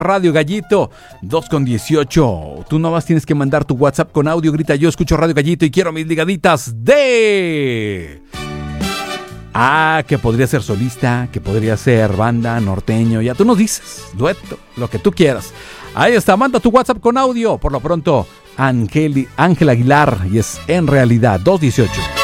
Radio Gallito 2:18. Tú nomás tienes que mandar tu WhatsApp con audio. Grita: yo escucho Radio Gallito y quiero mis ligaditas de... que podría ser solista, que podría ser banda, norteño. Ya tú nos dices, dueto, lo que tú quieras. Ahí está, manda tu WhatsApp con audio. Por lo pronto, Ángel Aguilar, y es En Realidad 2:18.